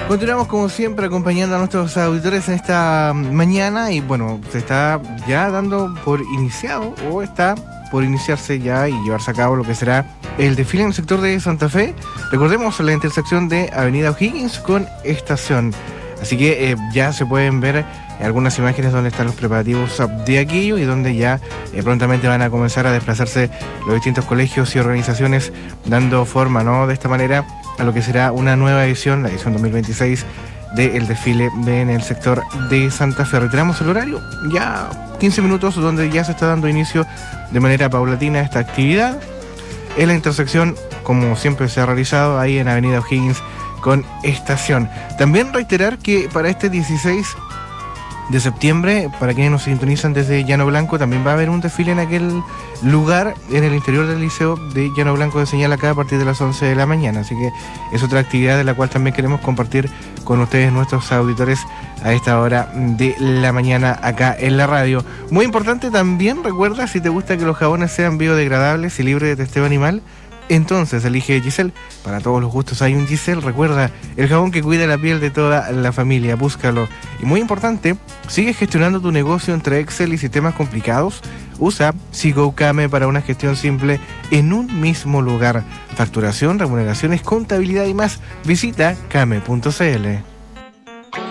Continuamos como siempre acompañando a nuestros auditores en esta mañana y bueno, se está ya dando por iniciado o está por iniciarse ya y llevarse a cabo lo que será el desfile en el sector de Santa Fe. Recordemos la intersección de Avenida O'Higgins con Estación. Así que ya se pueden ver algunas imágenes donde están los preparativos de aquello y donde ya prontamente van a comenzar a desplazarse los distintos colegios y organizaciones dando forma, ¿no?, de esta manera a lo que será una nueva edición, la edición 2026 del desfile en el sector de Santa Fe. Retiramos el horario, ya 15 minutos donde ya se está dando inicio de manera paulatina a esta actividad en la intersección, como siempre se ha realizado ahí en Avenida O'Higgins con Estación. También reiterar que para este 16 de septiembre, para quienes nos sintonizan desde Llano Blanco, también va a haber un desfile en aquel lugar, en el interior del liceo de Llano Blanco de Señal, acá a partir de las 11 de la mañana. Así que es otra actividad de la cual también queremos compartir con ustedes, nuestros auditores, a esta hora de la mañana acá en la radio. Muy importante también, recuerda, si te gusta que los jabones sean biodegradables y libres de testeo animal, entonces elige Giselle. Para todos los gustos hay un Giselle. Recuerda, el jabón que cuida la piel de toda la familia. Búscalo. Y muy importante, sigue gestionando tu negocio entre Excel y sistemas complicados. Usa SeaGoCame para una gestión simple en un mismo lugar. Facturación, remuneraciones, contabilidad y más. Visita came.cl.